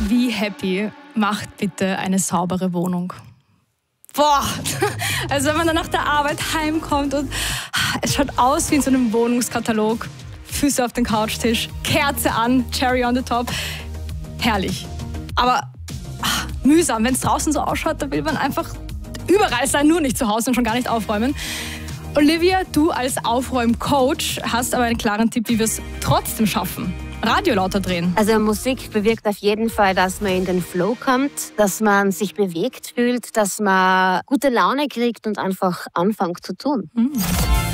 Wie happy macht bitte eine saubere Wohnung? Boah, also wenn man dann nach der Arbeit heimkommt und es schaut aus wie in so einem Wohnungskatalog. Füße auf den Couchtisch, Kerze an, Cherry on the top. Herrlich. Aber mühsam, wenn es draußen so ausschaut, da will man einfach überall sein, nur nicht zu Hause und schon gar nicht aufräumen. Olivia, du als Aufräumcoach hast aber einen klaren Tipp, wie wir es trotzdem schaffen. Radio lauter drehen. Also Musik bewirkt auf jeden Fall, dass man in den Flow kommt, dass man sich bewegt fühlt, dass man gute Laune kriegt und einfach anfängt zu tun.